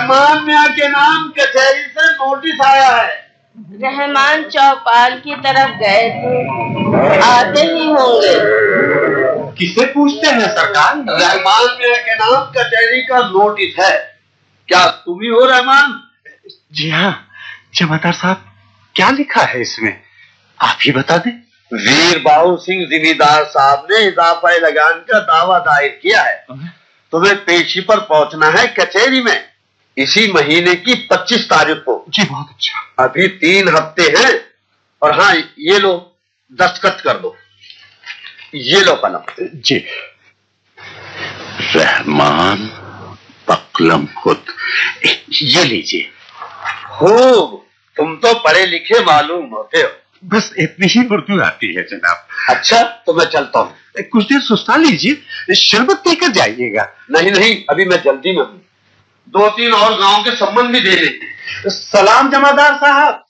रहमान मियां के नाम कचहरी से नोटिस आया है। रहमान चौपाल की तरफ गए थे, आते ही होंगे। किसे पूछते हैं सरकार? रहमान मियां के नाम कचहरी का नोटिस है। क्या तुम ही हो रहमान? जी हाँ जमादार साहब, क्या लिखा है इसमें आप ही बता दें। वीर बाबू सिंह जिमीदार साहब ने इजाफा लगान का दावा दायर किया है। तुम्हें पेशी पर पहुंचना है कचहरी में इसी महीने की 25 तारीख को। जी बहुत अच्छा। अभी 3 हफ्ते हैं। और हाँ ये लो दस्तखत कर दो। ये लो कलम। जी। रहमान पकलम खुद, ये लीजिए। खूब, तुम तो पढ़े लिखे मालूम होते हो। बस इतनी ही उर्दू आती है जनाब। अच्छा तो मैं चलता हूँ। कुछ देर सुस्ता लीजिए, शरबत पीकर जाइएगा। नहीं नहीं अभी मैं जल्दी में हूँ। 2-3 और गांव के संबंध भी दे देंगे। सलाम जमादार साहब।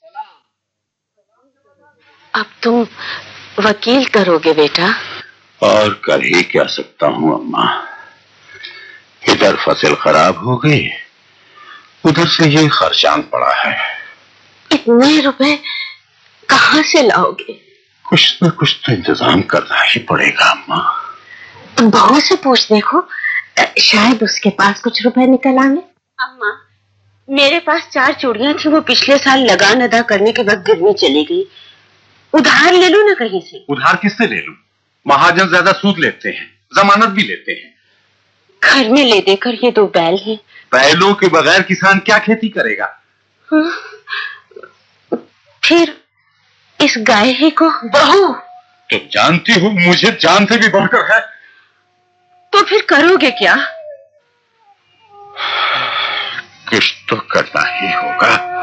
अब तुम वकील करोगे बेटा? और कर ही क्या सकता हूँ अम्मा। इधर फसल खराब हो गई, उधर से ये खर्चान पड़ा है। इतने रुपए कहाँ से लाओगे? कुछ न कुछ तो इंतजाम करना ही पड़ेगा अम्मा। तुम बहू से पूछ देखो, शायद उसके पास कुछ रुपए निकल आए। अम्मा मेरे पास 4 चूड़ियां थी, वो पिछले साल लगान अदा करने के वक्त गिरनी चली गई। उधार ले लूं ना कहीं से? उधार किससे ले लूं? महाजन ज्यादा सूद लेते हैं, जमानत भी लेते हैं। घर में ले देकर ये 2 बैल हैं। बैलों के बगैर किसान क्या खेती करेगा? हाँ? फिर इस गाय ही को? बहू तो जानती हो मुझे जान से भी बढ़कर है। तो फिर करोगे क्या? कुछ तो करना ही होगा।